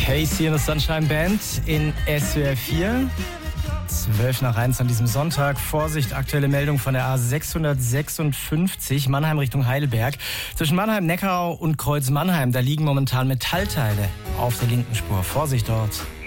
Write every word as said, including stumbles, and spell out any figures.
Casey and the Sunshine Band in S W R vier. zwölf nach eins an diesem Sonntag. Vorsicht, aktuelle Meldung von der A sechshundertsechsundfünfzig, Mannheim Richtung Heidelberg. Zwischen Mannheim, Neckarau und Kreuz Mannheim, da liegen momentan Metallteile auf der linken Spur. Vorsicht dort.